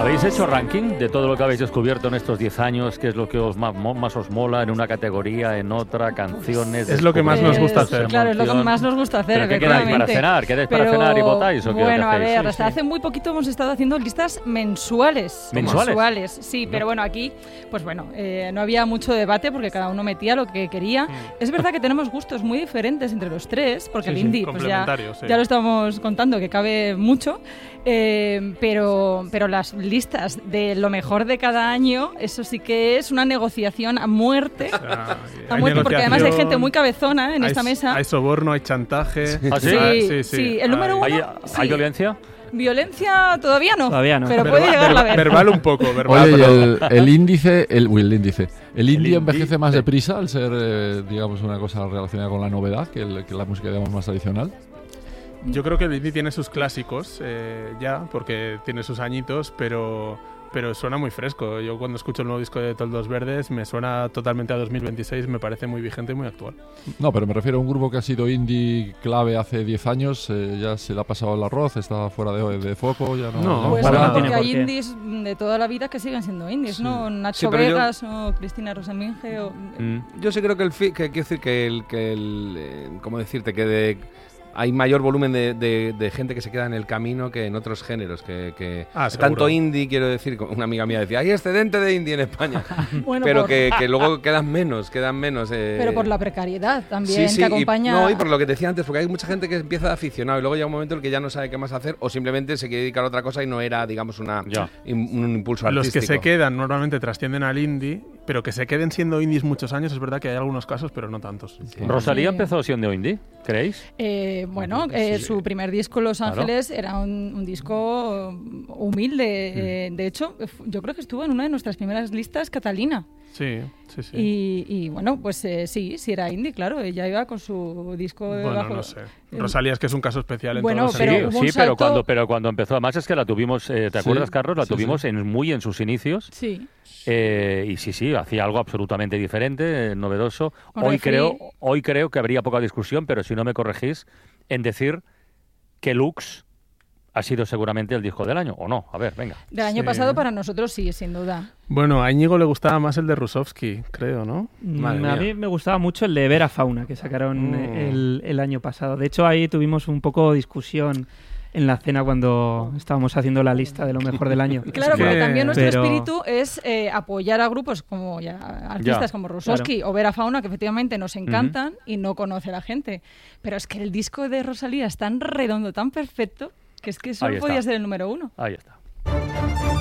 ¿Habéis hecho ranking de todo lo que habéis descubierto en estos 10 años? ¿Qué es lo que más os mola en una categoría, en otra, canciones? Es lo que más nos gusta hacer. Claro, es lo que más nos gusta hacer. ¿Pero qué quedáis para cenar? ¿Quedáis para cenar y votáis? ¿O qué bueno, a ver, sí, hasta hace muy poquito hemos estado haciendo listas mensuales. ¿Mensuales? Sí, pero bueno, aquí, pues bueno, no había mucho debate porque cada uno metía lo que quería. Es verdad que tenemos gustos muy diferentes entre los tres, porque el indie, pues ya lo estamos contando, que cabe mucho. Pero las listas de lo mejor de cada año, eso sí que es una negociación a muerte. A muerte, porque además hay gente muy cabezona en esta mesa. Hay soborno, hay chantaje. ¿Ah, sí? Sí. El número uno. ¿Hay violencia? Violencia todavía no. Todavía no. Pero puede llegar a ver. Verbal un poco. Oye, el indie envejece más deprisa al ser, digamos, una cosa relacionada con la novedad que la música, digamos, más tradicional. Yo creo que el indie tiene sus clásicos ya, porque tiene sus añitos, pero suena muy fresco. Yo cuando escucho el nuevo disco de Toldos Verdes me suena totalmente a 2026, me parece muy vigente y muy actual. No, pero me refiero a un grupo que ha sido indie clave hace 10 años, ya se le ha pasado el arroz, está fuera de foco, ya no... Pues no, porque hay indies de toda la vida que siguen siendo indies, sí. ¿No? Nacho Vegas o Cristina Rosaminge o... Yo sí creo hay mayor volumen de gente que se queda en el camino que en otros géneros. Tanto indie, quiero decir, una amiga mía decía, hay excedente de indie en España. Bueno, pero que luego quedan menos. Pero por la precariedad también, que acompaña... Y por lo que te decía antes, porque hay mucha gente que empieza de aficionado y luego llega un momento en el que ya no sabe qué más hacer o simplemente se quiere dedicar a otra cosa y no era, digamos, un impulso artístico. Los que se quedan normalmente trascienden al indie, pero que se queden siendo indies muchos años, es verdad que hay algunos casos, pero no tantos. Sí. ¿Rosalía empezó siendo indie, creéis? Su primer disco, Los Ángeles, era un disco humilde. De hecho, yo creo que estuvo en una de nuestras primeras listas, Catalina. Sí. Y bueno, pues sí era indie, claro. Ella iba con su disco bajo... no sé. Rosalía es que es un caso especial en bueno, todos pero cuando empezó, además es que la tuvimos, ¿te acuerdas, Carlos? La tuvimos muy en sus inicios. Sí. Y sí, hacía algo absolutamente diferente, novedoso. Hoy creo que habría poca discusión, pero si no me corregís, en decir que Lux ha sido seguramente el disco del año, ¿o no? A ver, venga. Del año pasado para nosotros sí, sin duda. Bueno, a Íñigo le gustaba más el de Rusovsky, creo, ¿no? A mí me gustaba mucho el de Vera Fauna, que sacaron el año pasado. De hecho, ahí tuvimos un poco discusión en la cena cuando estábamos haciendo la lista de lo mejor del año. Claro, porque también nuestro espíritu es apoyar a grupos como artistas como Rusovsky o Vera Fauna, que efectivamente nos encantan y no conoce la gente. Pero es que el disco de Rosalía es tan redondo, tan perfecto, que es que solo podía ser el número uno. Ahí está.